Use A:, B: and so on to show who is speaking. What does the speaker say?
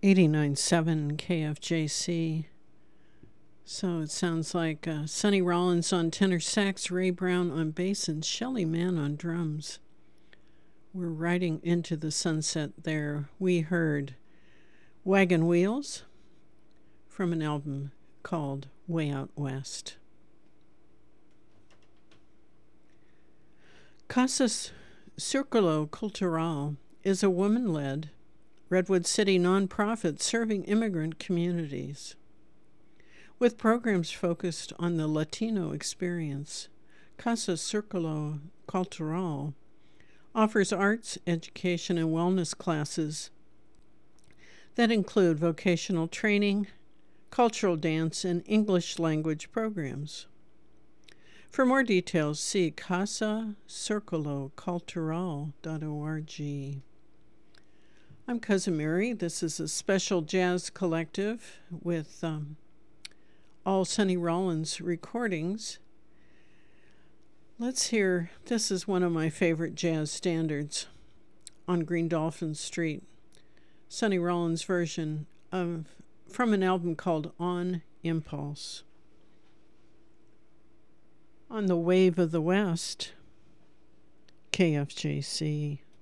A: 89.7 KFJC. So it sounds like Sonny Rollins on tenor sax, Ray Brown on bass, and Shelly Manne on drums. We're riding into the sunset there. We heard Wagon Wheels from an album called Way Out West. Casa Circolo Cultural is a woman-led Redwood City nonprofit serving immigrant communities. With programs focused on the Latino experience, Casa Circolo Cultural offers arts, education, and wellness classes that include vocational training, cultural dance, and English language programs. For more details, see casacircolocultural.org. I'm Cousin Mary. This is a special jazz collective with all Sonny Rollins recordings. Let's hear, this is one of my favorite jazz standards on Green Dolphin Street. Sonny Rollins' version from an album called On Impulse. On the Wave of the West, KFJC.